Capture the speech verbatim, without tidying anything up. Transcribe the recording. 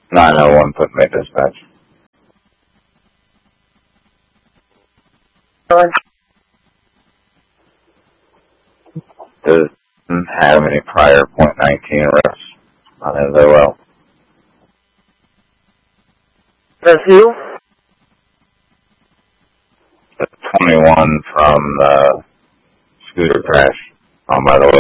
nine oh one, put me dispatch. Doesn't have any prior point nineteen arrests on his O L. That's you? The twenty-one from the scooter crash on by the way.